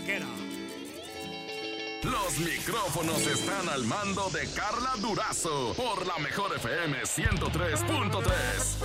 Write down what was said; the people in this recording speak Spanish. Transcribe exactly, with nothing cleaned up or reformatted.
vaquera. Los micrófonos están al mando de Carla Durazo por la Mejor F M ciento tres punto tres.